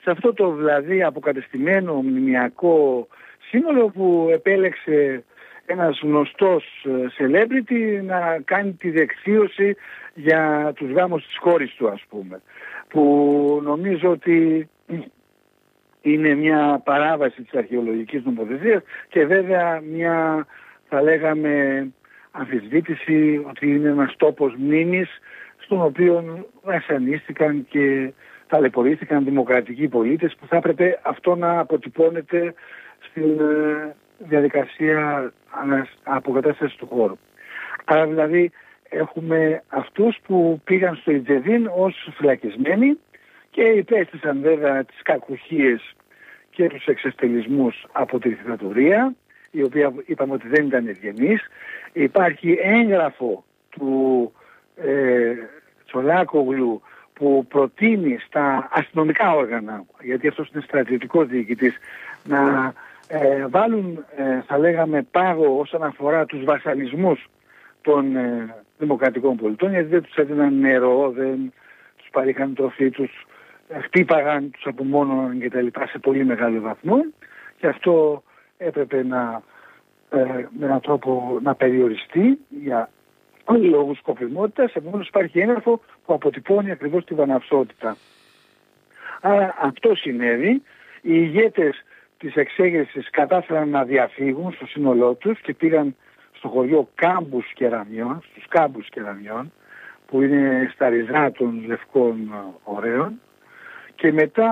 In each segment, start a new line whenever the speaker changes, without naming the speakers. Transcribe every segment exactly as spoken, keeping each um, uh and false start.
σε αυτό το δηλαδή αποκατεστημένο μνημιακό σύνολο που επέλεξε ένας γνωστός celebrity να κάνει τη δεξίωση για τους γάμους της κόρης του, ας πούμε, που νομίζω ότι είναι μια παράβαση της αρχαιολογικής νομοθεσίας και βέβαια μια, θα λέγαμε, αμφισβήτηση ότι είναι ένας τόπος μνήμης στον οποίο βασανίστηκαν και ταλαιπωρήθηκαν δημοκρατικοί πολίτες, που θα έπρεπε αυτό να αποτυπώνεται στην διαδικασία αποκατάστασης του χώρου. Άρα δηλαδή έχουμε αυτούς που πήγαν στο Ιτζεδίν ως φυλακισμένοι και υπέστησαν βέβαια τις κακουχίες και τους εξευτελισμούς από τη δικτατορία, η οποία είπαμε ότι δεν ήταν ευγενής. Υπάρχει έγγραφο του ε, Τσολάκογλου που προτείνει στα αστυνομικά όργανα, γιατί αυτός είναι στρατιωτικός διοικητής, να ε, βάλουν, ε, θα λέγαμε, πάγο όσον αφορά τους βασανισμούς των ε, δημοκρατικών πολιτών, γιατί δεν τους έδιναν νερό, δεν τους παρήχαν τροφή, τους ε, χτύπαγαν, τους απομόνωναν κτλ. Σε πολύ μεγάλο βαθμό, και αυτό έπρεπε να, ε, με έναν τρόπο να περιοριστεί για όλοι λόγους σκοπιμότητας. Επομένως υπάρχει έγγραφο που αποτυπώνει ακριβώς τη βαναυσότητα. Άρα αυτό συνέβη. Οι ηγέτες της εξέγερσης κατάφεραν να διαφύγουν στο σύνολό τους και πήγαν στο χωριό Κάμπους Κεραμιών, στους Κάμπους Κεραμιών, που είναι στα ριζά των Λευκών Ωραίων, και μετά,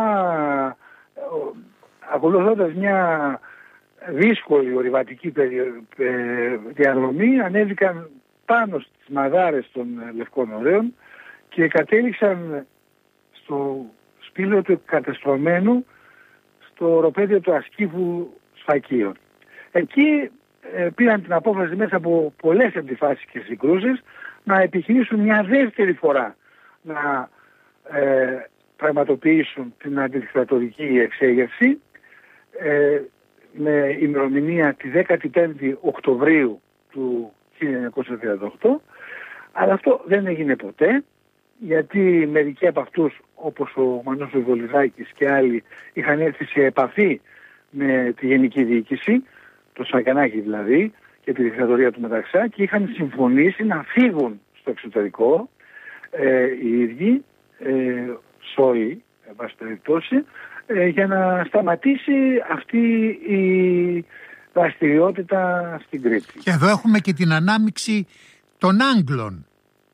ακολουθώντας μια δύσκολη ορειβατική διαδρομή, ανέβηκαν πάνω στις μαδάρες των Λευκών Ωραίων και κατέληξαν στο σπήλαιο του κατεστρωμένου στο οροπέδιο του Ασκήφου Σφακίων. Εκεί ε, πήραν την απόφαση μέσα από πολλές αντιφάσεις και συγκρούσεις να επιχειρήσουν μια δεύτερη φορά να ε, πραγματοποιήσουν την αντιδικτατορική εξέγερση ε, με ημερομηνία τη δέκατη πέμπτη Οκτωβρίου του χίλια εννιακόσια τριάντα οκτώ, αλλά αυτό δεν έγινε ποτέ, γιατί μερικοί από αυτούς, όπως ο Μανός Βολιδάκης και άλλοι, είχαν έρθει σε επαφή με τη Γενική Διοίκηση, το Σακανάκι δηλαδή, και τη δικτατορία του Μεταξά, και είχαν συμφωνήσει να φύγουν στο εξωτερικό ε, οι ίδιοι, ε, σόοι, εν πάση περιπτώσει, ε, για να σταματήσει αυτή η δραστηριότητα στην Κρήτη.
Και εδώ έχουμε και την ανάμειξη των Άγγλων.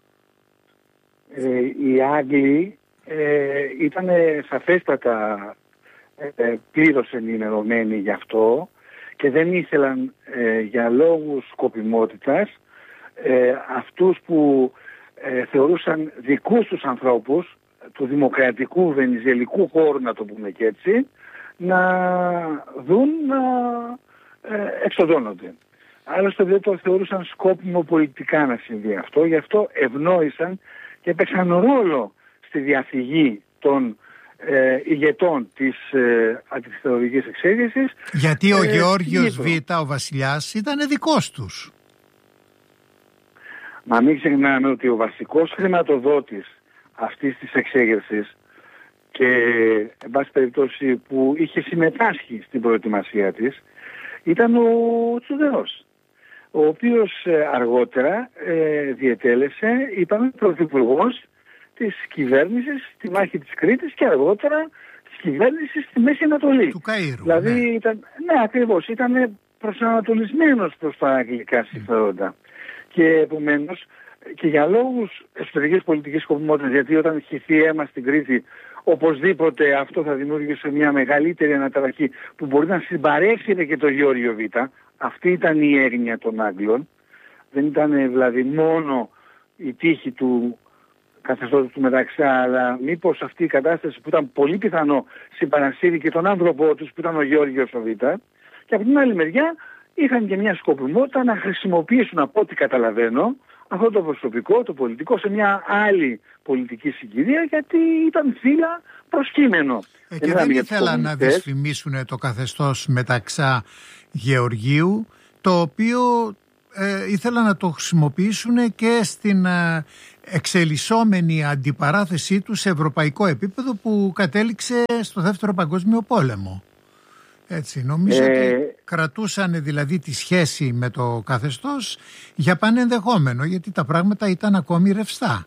Ε, οι Άγγλοι ε, ήταν σαφέστατα ε, πλήρως ενημερωμένοι γι' αυτό και δεν ήθελαν ε, για λόγους σκοπιμότητας ε, αυτούς που ε, θεωρούσαν δικούς τους ανθρώπους του δημοκρατικού βενιζελικού χώρου, να το πούμε και έτσι, να δουν να ε, εξοδώνονται. Άλλωστε δεν το θεωρούσαν σκόπιμο πολιτικά να συμβεί αυτό, γι' αυτό ευνόησαν και έπαιξαν ρόλο στη διαφυγή των ε, ηγετών της ε, αντιδικτατορικής εξέγερσης.
Γιατί ο
ε,
Γεώργιος Β, ο βασιλιάς, ήταν δικός τους.
Μα μην ξεχνάμε ότι ο βασικός χρηματοδότης αυτής της εξέγερσης και εν πάση περιπτώσει που είχε συμμετάσχει στην προετοιμασία της ήταν ο Τσουδερός, ο οποίος αργότερα ε, διετέλεσε, είπαμε, πρωθυπουργός της κυβέρνησης στη μάχη της Κρήτης και αργότερα της κυβέρνησης στη Μέση Ανατολή.
Του Καΐρου.
Δηλαδή
ναι.
ήταν, ναι, ακριβώς, ήταν προσανατολισμένος προς τα αγγλικά συμφέροντα. Mm. Και επομένως και για λόγους εσωτερικής πολιτικής σκοπιμότητας, γιατί όταν χυθεί αίμα στην Κρήτη, οπωσδήποτε αυτό θα δημιούργησε μια μεγαλύτερη αναταραχή που μπορεί να συμπαρέξετε και το Γεώργιο Β. Αυτή ήταν η έγνοια των Άγγλων. Δεν ήταν δηλαδή μόνο η τύχη του καθεστώτος του Μεταξά, αλλά μήπως αυτή η κατάσταση που ήταν πολύ πιθανό συμπαρασύρει και τον άνθρωπό τους που ήταν ο Γεώργιος Β. Και από την άλλη μεριά είχαν και μια σκοπιμότητα να χρησιμοποιήσουν, από ό,τι καταλαβαίνω, αυτό το προσωπικό, το πολιτικό, σε μια άλλη πολιτική συγκυρία, γιατί ήταν φύλλα προσκύμενο.
Ε, και δεν ήθελαν να δυσφημίσουν το καθεστώς Μεταξά Γεωργίου, το οποίο ε, ήθελαν να το χρησιμοποιήσουν και στην ε, εξελισσόμενη αντιπαράθεσή του σε ευρωπαϊκό επίπεδο που κατέληξε στο Δεύτερο Παγκόσμιο Πόλεμο. Έτσι, νομίζω ε... ότι κρατούσαν δηλαδή τη σχέση με το καθεστώς για πανενδεχόμενο, γιατί τα πράγματα ήταν ακόμη ρευστά.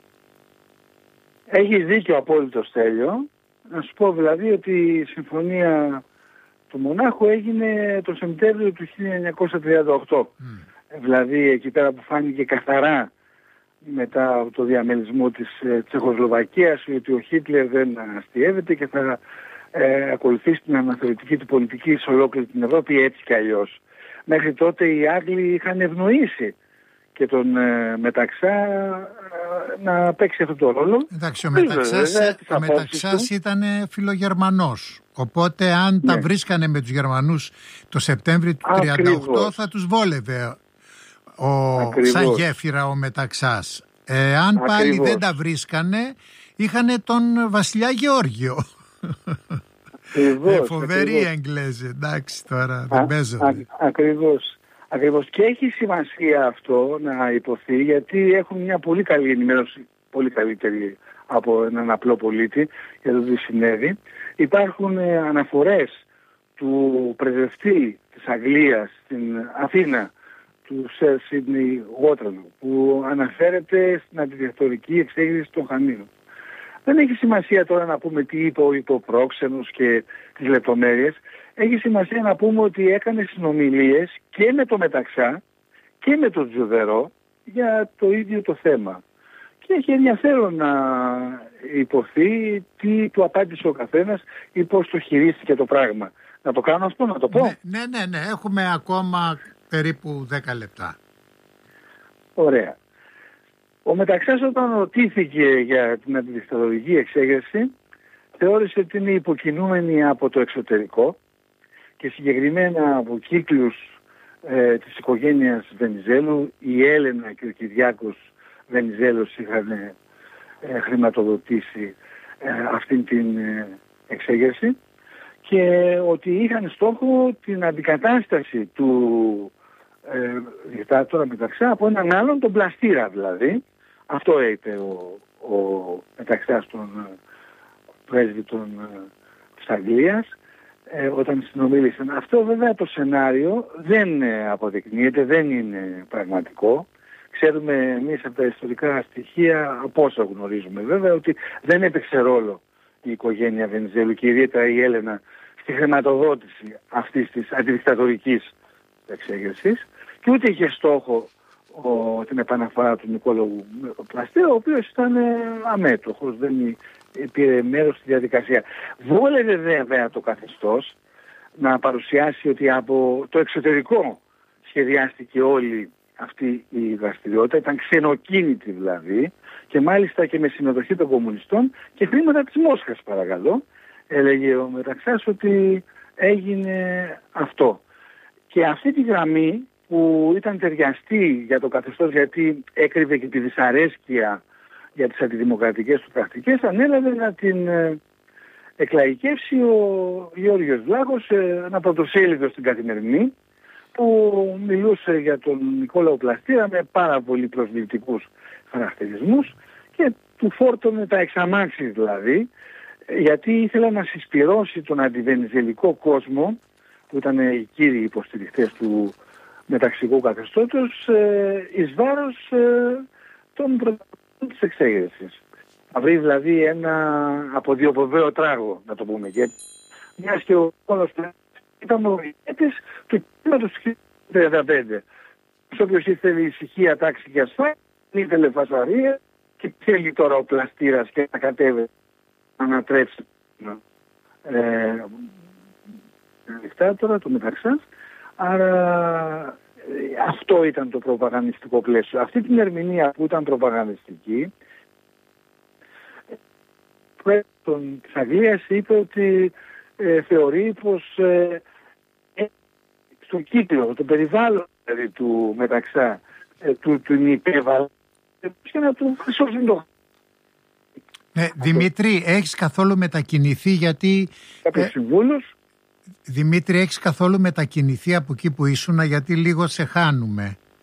Έχει δίκιο απόλυτο, Στέλιο. Να σου πω δηλαδή ότι η συμφωνία του Μονάχου έγινε το Σεπτέμβριο του χίλια εννιακόσια τριάντα οκτώ. Mm. Δηλαδή εκεί πέρα που φάνηκε καθαρά μετά από το διαμελισμό της ε, Τσεχοσλοβακίας ότι ο Χίτλερ δεν αστιεύεται και θα ε, ακολουθήσει την αναθεωρητική του πολιτική σε ολόκληρη την Ευρώπη έτσι κι αλλιώς. Μέχρι τότε οι Άγγλοι είχαν ευνοήσει και τον ε, Μεταξά ε, να παίξει αυτό το ρόλο.
Εντάξει, ο Μεταξάς, βέβαια, ο Μεταξάς ήταν φιλογερμανός. Οπότε αν ναι. τα βρίσκανε με τους Γερμανούς το Σεπτέμβριο του χίλια εννιακόσια τριάντα οκτώ θα τους βόλευε ο, σαν γέφυρα ο Μεταξάς. Ε, αν Ακριβώς. πάλι δεν τα βρίσκανε είχαν τον βασιλιά Γεώργιο.
Ακριβώς,
ε, φοβεροί Εγγλέζοι. Εντάξει τώρα δεν παίζονται.
Ακριβώς. Ακριβώς. Και έχει σημασία αυτό να υποθεί γιατί έχουν μια πολύ καλή ενημέρωση, πολύ καλύτερη από έναν απλό πολίτη για το τι συνέβη. Υπάρχουν ε, αναφορές του πρεσβευτή της Αγγλίας στην Αθήνα, του Σερ Σίδνεϊ Γότρελου, που αναφέρεται στην αντιδικτατορική εξέγερση των Χανίων. Δεν έχει σημασία τώρα να πούμε τι είπε ο υποπρόξενος και τις λεπτομέρειες. Έχει σημασία να πούμε ότι έκανε συνομιλίες και με το Μεταξά και με τον Τζουδερό για το ίδιο το θέμα. Και έχει ενδιαφέρον να υποθεί τι του απάντησε ο καθένας ή πώς το χειρίστηκε το πράγμα. Να το κάνω αυτό, να το πω.
Ναι, ναι, ναι, ναι. Έχουμε ακόμα περίπου δέκα λεπτά.
Ωραία. Ο Μεταξάς όταν ρωτήθηκε για την αντιδικτατορική εξέγερση θεώρησε ότι είναι υποκινούμενη από το εξωτερικό και συγκεκριμένα από κύκλους ε, της οικογένειας Βενιζέλου. Η Έλενα και ο Κυριάκος Βενιζέλος είχαν ε, χρηματοδοτήσει ε, αυτήν την ε, εξέγερση και ότι είχαν στόχο την αντικατάσταση του ε, δικτάτορα Μεταξά από έναν άλλον, τον Πλαστήρα δηλαδή. Αυτό είπε ο, ο Μεταξάς των ε, πρέσβη των, ε, της Αγγλίας ε, όταν συνομίλησαν. Αυτό βέβαια το σενάριο δεν ε, αποδεικνύεται, δεν είναι πραγματικό. Ξέρουμε εμείς από τα ιστορικά στοιχεία, από όσα γνωρίζουμε βέβαια, ότι δεν έπαιξε ρόλο η οικογένεια Βενιζέλου και ιδιαίτερα η Έλενα στη χρηματοδότηση αυτής της αντιδικτατορικής εξέγερσης και ούτε είχε στόχο ο, την επαναφορά του Νικόλαου Πλαστήρα, ο οποίος ήταν ε, αμέτωχος, δεν πήρε μέρος στη διαδικασία. Βόλευε βέβαια το καθεστώς να παρουσιάσει ότι από το εξωτερικό σχεδιάστηκε όλη αυτή η δραστηριότητα, ήταν ξενοκίνητη δηλαδή και μάλιστα και με συμμετοχή των κομμουνιστών και χρήματα της Μόσχας παρακαλώ. Έλεγε ο Μεταξάς ότι έγινε αυτό. Και αυτή τη γραμμή που ήταν ταιριαστή για το καθεστώς γιατί έκρυβε και τη δυσαρέσκεια για τις αντιδημοκρατικές του πρακτικές, ανέλαβε να την εκλαϊκεύσει ο Γεώργιος Βλάχος, ένα πρωτοσέλιδο στην Καθημερινή, που μιλούσε για τον Νικόλαο Πλαστήρα με πάρα πολύ προσβλητικούς χαρακτηρισμούς και του φόρτωνε τα εξαμάξεις δηλαδή, γιατί ήθελε να συσπυρώσει τον αντιβενιζελικό κόσμο που ήταν οι κύριοι υποστηριχτές του μεταξικού καθεστώτος εις βάρος των πρωτοβουλών της εξέγερσης. Θα βρει δηλαδή ένα αποδιοπομπαίο τράγο, να το πούμε, γιατί μιας και ο Νικόλαος ήταν ο ηγέτης του κίνηματος του χίλια εννιακόσια τριάντα πέντε. Όποιος ήθελε ησυχία, τάξη και ασφάλεια, ήθελε φασαρία και θέλει τώρα ο Πλαστήρας και να κατέβει να ανατρέψει ε, δικτάτορα, το Μεταξάς. Άρα αυτό ήταν το προπαγανδιστικό πλαίσιο. Αυτή την ερμηνεία που ήταν προπαγανδιστική, τον της Αγγλίας είπε ότι ε, θεωρεί πως ε, ε, στο κύκλο, το περιβάλλον δηλαδή, του Μεταξά, ε, του, του υπέβαλε και να του χρυσώσει το.
Ναι, Δημήτρη, έχεις καθόλου μετακινηθεί γιατί...
Κάποιος ε, συμβούλος.
Δημήτρη, έχεις καθόλου μετακινηθεί από εκεί που ήσουν γιατί λίγο σε χάνουμε.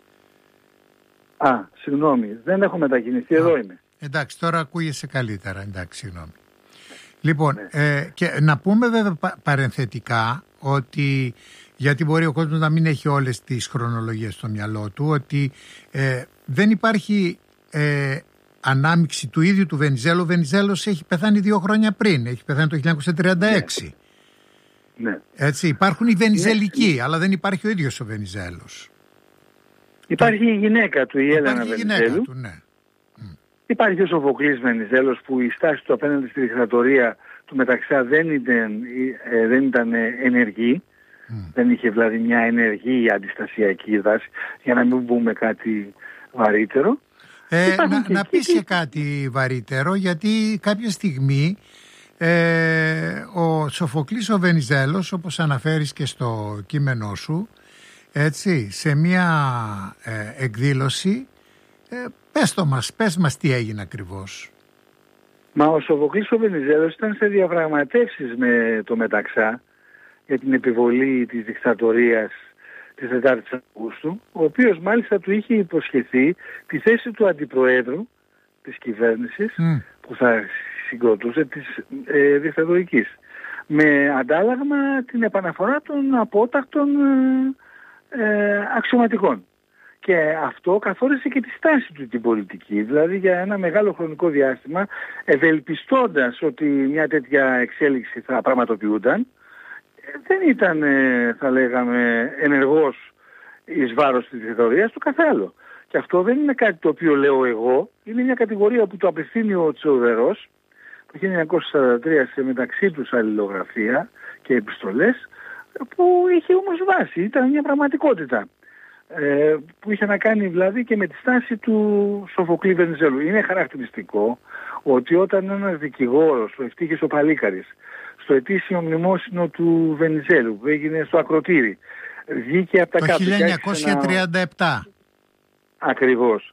Α, συγγνώμη, δεν έχω μετακινηθεί, εδώ είμαι.
Εντάξει, τώρα ακούγεσαι καλύτερα, εντάξει, συγγνώμη. Λοιπόν, ναι. ε, και να πούμε βέβαια παρενθετικά ότι, γιατί μπορεί ο κόσμος να μην έχει όλες τις χρονολογίες στο μυαλό του, ότι ε, δεν υπάρχει ε, ανάμειξη του ίδιου του Βενιζέλου. Ο Βενιζέλος έχει πεθάνει δύο χρόνια πριν, έχει πεθάνει το χίλια εννιακόσια τριάντα έξι.
Ναι. Ναι.
Έτσι, υπάρχουν οι Βενιζελικοί, ναι. αλλά δεν υπάρχει ο ίδιος ο Βενιζέλος.
Υπάρχει η γυναίκα του, η Έλενα Βενιζέλου.
Του, ναι.
Υπάρχει ο Σοφοκλής Βενιζέλος, που η στάση του απέναντι στη δικτατορία του Μεταξά δεν ήταν, ε, δεν ήταν ενεργή. Mm. Δεν είχε δηλαδή μια ενεργή αντιστασιακή δράση, για να μην πούμε κάτι βαρύτερο.
Ε, να να πεις και κάτι βαρύτερο, γιατί κάποια στιγμή ε, ο Σοφοκλής ο Βενιζέλος, όπως αναφέρεις και στο κείμενό σου, έτσι, σε μια ε, εκδήλωση, ε, πες το μας, πες μας τι έγινε ακριβώς.
Μα ο Σοφοκλής ο Βενιζέλος ήταν σε διαπραγματεύσεις με το Μεταξά για την επιβολή της δικτατορίας της τετάρτης Αυγούστου, ο οποίος μάλιστα του είχε υποσχεθεί τη θέση του αντιπροέδρου της κυβέρνησης mm. που θα συγκροτούσε της ε, δικτατορικής, με αντάλλαγμα την επαναφορά των απότακτων ε, ε, αξιωματικών. Και αυτό καθόρισε και τη στάση του την πολιτική, δηλαδή για ένα μεγάλο χρονικό διάστημα, ευελπιστώντας ότι μια τέτοια εξέλιξη θα πραγματοποιούνταν, δεν ήταν, θα λέγαμε, ενεργός εις βάρος της δικτατορίας του, καθ' άλλο. Και αυτό δεν είναι κάτι το οποίο λέω εγώ, είναι μια κατηγορία που το απευθύνει ο Τσεουδερός το χίλια εννιακόσια σαράντα τρία σε μεταξύ τους αλληλογραφία και επιστολές, που είχε όμως βάση, ήταν μια πραγματικότητα. Ε, που είχε να κάνει δηλαδή και με τη στάση του Σοφοκλή Βενιζέλου. Είναι χαρακτηριστικό ότι όταν ένας δικηγόρος, ο Ευτύχης ο Παλίκαρης, στο ετήσιο μνημόσυνο του Βενιζέλου που έγινε στο Ακροτήρι, βγήκε από τα κάτω. Το
χίλια εννιακόσια τριάντα επτά. Ένα...
Ακριβώς.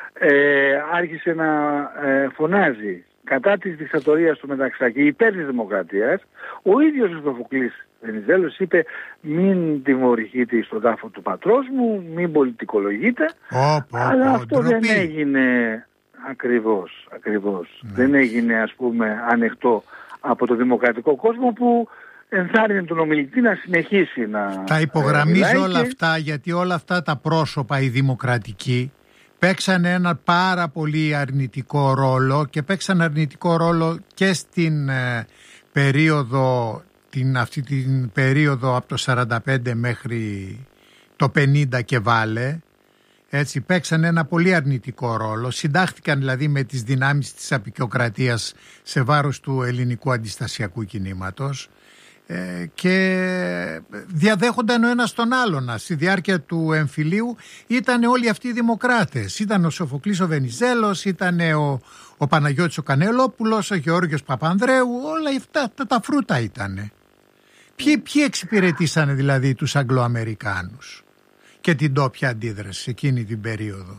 Ε, άρχισε να ε, φωνάζει κατά της δικτατορίας του Μεταξά και υπέρ της δημοκρατίας. Ο ίδιος ο Σοφοκλής Βενιζέλος είπε: μην τιμωρηθείτε στον τάφο του πατρός μου, μην πολιτικολογείτε. Oh, oh, αλλά oh, αυτό oh, δεν oh. έγινε ακριβώς, ακριβώς. Ναι. Δεν έγινε, ας πούμε, ανεκτό από το δημοκρατικό κόσμο, που ενθάρρυνε τον ομιλητή να συνεχίσει να...
Τα υπογραμμίζω όλα και... αυτά, γιατί όλα αυτά τα πρόσωπα, οι δημοκρατικοί, παίξαν ένα πάρα πολύ αρνητικό ρόλο, και παίξαν αρνητικό ρόλο και στην ε, περίοδο, την, αυτή την περίοδο από το σαράντα πέντε μέχρι το πενήντα και βάλε. Έτσι, παίξαν ένα πολύ αρνητικό ρόλο, συντάχθηκαν δηλαδή με τις δυνάμεις της αποικιοκρατίας σε βάρος του ελληνικού αντιστασιακού κινήματος, ε, και διαδέχονταν ο ένας τον άλλον. Στη διάρκεια του εμφυλίου ήταν όλοι αυτοί οι δημοκράτες. Ήταν ο Σοφοκλής ο Βενιζέλος, ήταν ο, ο Παναγιώτης ο Κανελόπουλος, ο Γεώργιος Παπανδρέου, όλα αυτά τα, τα φρούτα ήτανε. Ποιοι, ποιοι εξυπηρετήσανε δηλαδή τους Αγγλοαμερικάνους και την τόπια αντίδραση εκείνη την περίοδο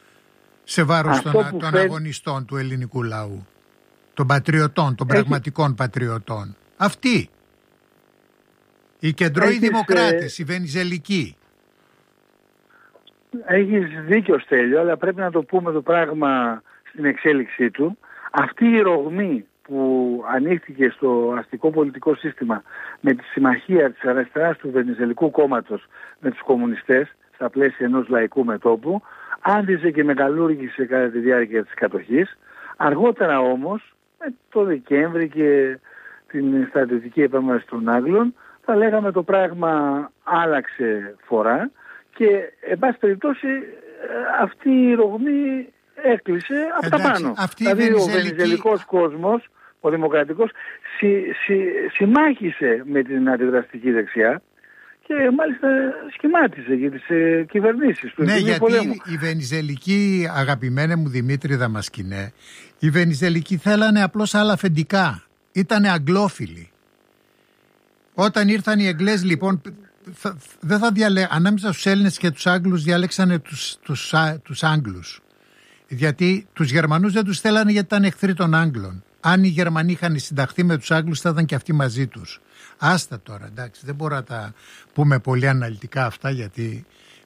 σε βάρος των, των φε... αγωνιστών του ελληνικού λαού, των πατριωτών, των Έχει... πραγματικών πατριωτών? Αυτοί οι κεντρώοι δημοκράτες, ε... οι Βενιζελικοί.
Έχεις δίκιο, Στέλιο, αλλά πρέπει να το πούμε το πράγμα στην εξέλιξή του. Αυτή η ρογμή που ανοίχθηκε στο αστικό πολιτικό σύστημα με τη συμμαχία της αριστεράς του Βενιζελικού κόμματος με τους κομμουνιστές στα πλαίσια ενός λαϊκού μετώπου, άνθησε και μεγαλούργησε κατά τη διάρκεια της κατοχής. Αργότερα όμως, με το Δεκέμβρη και την στρατιωτική επέμβαση των Άγγλων, θα λέγαμε το πράγμα άλλαξε φορά και εν πάση περιπτώσει αυτή η ρογμή έκλεισε από τα πάνω. Δηλαδή ο βενιζελικός κόσμος, ο δημοκρατικός, συ, συ, συμμάχισε με την αντιδραστική δεξιά και μάλιστα σχημάτισε για τις ε, κυβερνήσεις του.
Ναι, γιατί
πολέμου.
οι Βενιζελικοί, αγαπημένε μου Δημήτρη Δαμασκηνέ, οι Βενιζελικοί θέλανε απλώς άλλα αφεντικά. Ήτανε αγγλόφιλοι. Όταν ήρθαν οι Εγγλές, λοιπόν, θα, δεν θα διαλέ... ανάμεσα στους Έλληνες και τους Άγγλους διαλέξανε τους, τους, τους Άγγλους. Γιατί τους Γερμανούς δεν τους θέλανε, γιατί ήταν εχθροί των Άγγλων. Αν οι Γερμανοί είχαν συνταχθεί με τους Άγγλους, θα ήταν και αυτοί μαζί τους. Άστα τώρα, εντάξει, δεν μπορώ να τα πούμε πολύ αναλυτικά αυτά, γιατί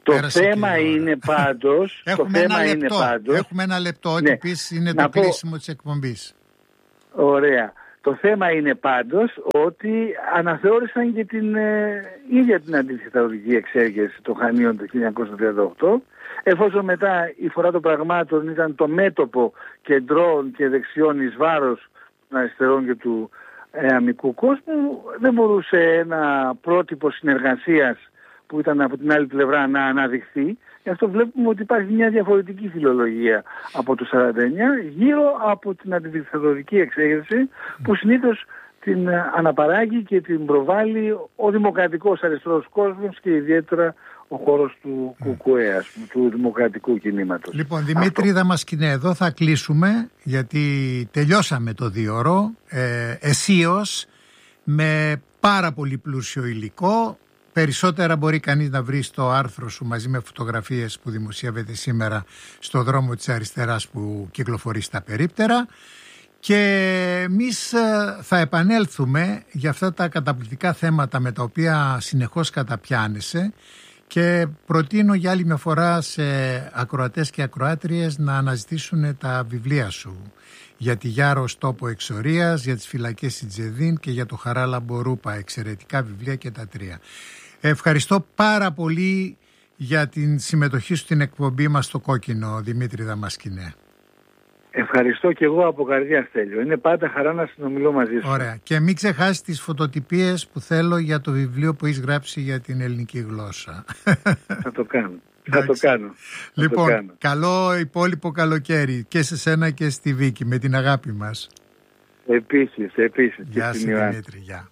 Το θέμα είναι πάντως, το θέμα είναι πάντως...
Έχουμε ένα λεπτό, ότι ναι, πεις είναι το πω, κλείσιμο της εκπομπής.
Ωραία. Το θέμα είναι πάντως ότι αναθεώρησαν και την ε, ίδια την αντιδικτατορική εξέγερση των Χανίων το χίλια εννιακόσια τριάντα οκτώ, εφόσον μετά η φορά των πραγμάτων ήταν το μέτωπο κεντρών και δεξιών εις βάρος των αριστερών και του ε, αμικού κόσμου, δεν μπορούσε ένα πρότυπο συνεργασίας που ήταν από την άλλη πλευρά να αναδειχθεί. Γι' αυτό βλέπουμε ότι υπάρχει μια διαφορετική φιλολογία από το σαράντα εννιά γύρω από την αντιδικτατορική εξέγερση που συνήθως την αναπαράγει και την προβάλλει ο δημοκρατικός αριστερός κόσμος και ιδιαίτερα ο χώρος του ΚΚΕ, του δημοκρατικού κινήματος.
Λοιπόν, Δημήτρη Δαμασκηνέ, εδώ θα κλείσουμε γιατί τελειώσαμε το δίωρο ε, αισίως, με πάρα πολύ πλούσιο υλικό. Περισσότερα μπορεί κανείς να βρει στο άρθρο σου μαζί με φωτογραφίες που δημοσιεύεται σήμερα στο δρόμο της αριστεράς που κυκλοφορεί στα περίπτερα. Και εμείς θα επανέλθουμε για αυτά τα καταπληκτικά θέματα με τα οποία συνεχώς καταπιάνεσαι και προτείνω για άλλη μια φορά σε ακροατές και ακροάτριες να αναζητήσουν τα βιβλία σου για τη Γιάρος τόπο εξορίας, για τις φυλακές Σιτζεδίν και για το Χαράλα Μπορούπα, εξαιρετικά βιβλία και τα τρία. Ευχαριστώ πάρα πολύ για την συμμετοχή σου στην εκπομπή μας στο Κόκκινο, Δημήτρη Δαμασκηνέ.
Ευχαριστώ και εγώ από καρδιά, Στέλιο. Είναι πάντα χαρά να συνομιλώ μαζί σου.
Ωραία. Και μην ξεχάσεις τις φωτοτυπίες που θέλω για το βιβλίο που έχεις γράψει για την ελληνική γλώσσα.
Θα το κάνω. Θα το κάνω.
Λοιπόν,
θα το κάνω.
Καλό υπόλοιπο καλοκαίρι και σε σένα και στη Βίκη, με την αγάπη μας.
Επίσης, επίσης.
Γεια σου Δημήτρη, γεια.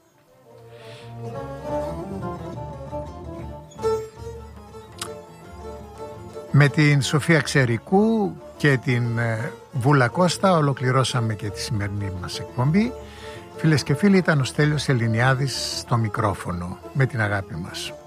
Με την Σοφία Ξερικού και την Βούλα Κώστα ολοκληρώσαμε και τη σημερινή μας εκπομπή. Φίλες και φίλοι, ήταν ο Στέλιος Ελληνιάδης στο μικρόφωνο, με την αγάπη μας.